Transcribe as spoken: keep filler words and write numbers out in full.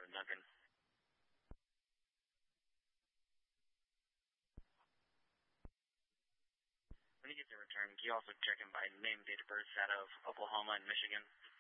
seven hundred. When you get the return, can you also check in by name, date of birth out of Oklahoma and Michigan?